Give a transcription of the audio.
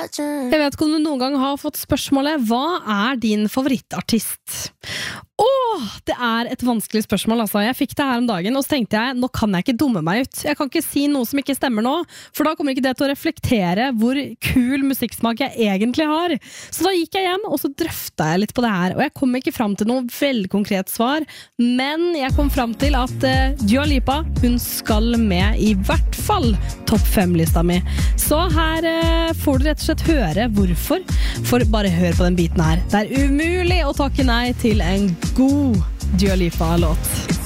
Jeg vet ikke om du noen gang har fått spørsmålet, hva din favorittartist? Det et vanskelig spørsmål, altså. Jeg fikk det her om dagen, og så tenkte jeg, nå kan jeg ikke dumme meg ut. Jeg kan ikke si noe som ikke stemmer nå, for da kommer ikke det til å reflektere hvor kul musikksmak jeg egentlig har. Så da gikk jeg hjem, og så drøftet jeg litt på det her, og jeg kom ikke fram til noe veldig konkret svar, men jeg kom fram til at Dua Lipa, hun skal med i hvert fall topp 5-lista mi. Så her får du rett og slett høre hvorfor, for bare hør på den biten her. Det umulig å takke nei til en god Dua Lipa-låt.